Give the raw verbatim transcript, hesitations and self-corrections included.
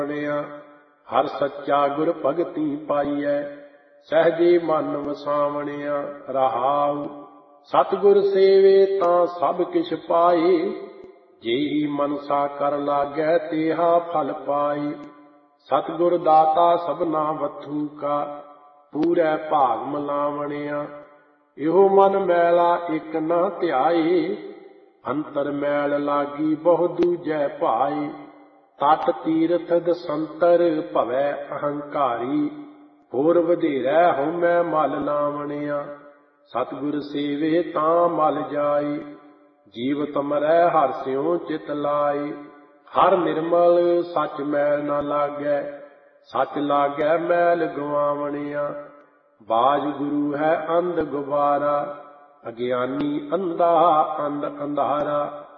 ਹਰ ਸੱਚਾ ਗੁਰ ਭਗਤੀ ਪਾਈਐ, ਸਹਿਜੇ ਮਨ ਵਸਾਵਣਿਆ। ਰਹਾਉ ਸਤਿਗੁਰ ਸੇਵੇ ਤਾਂ ਸਭ ਕਿਛ ਪਾਏ, ਜਿਹੀ ਮਨਸਾ ਕਰ ਲਾਗੈ ਤੇਹਾ ਫਲ ਪਾਏ। ਸਤਿਗੁਰ ਦਾਤਾ ਸਭਨਾ ਵਥੂ ਕਾ, ਪੂਰੈ ਭਾਗ ਮਲਾਵਣਿਆ। ਇਹੋ ਮਨ ਮੈਲਾ ਇੱਕ ਨਾ ਧਿਆਏ, ਅੰਤਰ ਮੈਲ ਲਾਗੀ ਬਹੁ ਦੂਜੈ ਭਾਏ। ਤਟ ਤੀਰਥ ਦਸੰਤਰ ਭਵੈ ਅਹੰਕਾਰੀ, ਹੋਰ ਵਧੇਰੈ ਹਉਮੈ ਮਲ ਲਾਵਣਿਆ। ਸਤਿਗੁਰ ਸੇਵੇ ਤਾਂ ਮਲ ਜਾਏ, ਜੀਵਤ ਮਰੈ ਹਰਿ ਸਿਉ ਚਿਤ ਲਾਏ। ਹਰ ਨਿਰਮਲ ਸੱਚ ਮੈਲ ਨਾ ਲਾਗੈ, ਸੱਚ ਲਾਗੈ ਮੈਲ ਗਵਾਵਣਿਆ। ਬਾਜ ਗੁਰੂ ਹੈ ਅੰਧ ਗੁਬਾਰਾ, ਅਗਿਆਨੀ ਅੰਧਾ ਅੰਧ ਅੰਧਾਰਾ।